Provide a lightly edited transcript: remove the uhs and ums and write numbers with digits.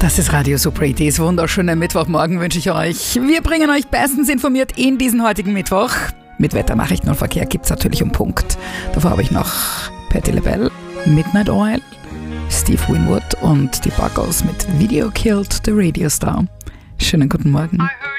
Das ist Radio Super 80's wunderschöner Mittwochmorgen wünsche ich euch. Wir bringen euch bestens informiert in diesen heutigen Mittwoch. Mit Wetternachrichten und Verkehr gibt's natürlich um Punkt. Davor habe ich noch Patti LaBelle, Midnight Oil, Steve Winwood und die Buggles mit Video Killed the Radio Star. Schönen guten Morgen.